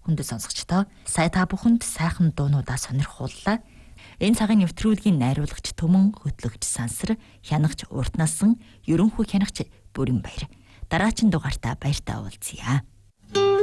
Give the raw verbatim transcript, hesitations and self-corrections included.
Хүндэт сонсогчдоо сая та бүхэнд сайхан дуунуудаа сонирхууллаа. Энэ цагийн нэвтрүүлгийн найруулагч Түмэн, хөтлөгч Сансар, хянагч Урт насан, ерөнхий хянагч Бүрэн Баяр. Дараачин дугаартаа баяртай уулзъя.